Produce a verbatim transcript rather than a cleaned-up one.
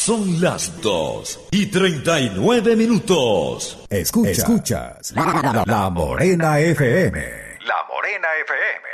Son las dos y treinta y nueve minutos. Escuchas, Escuchas la, la, la Morena F M. La Morena F M.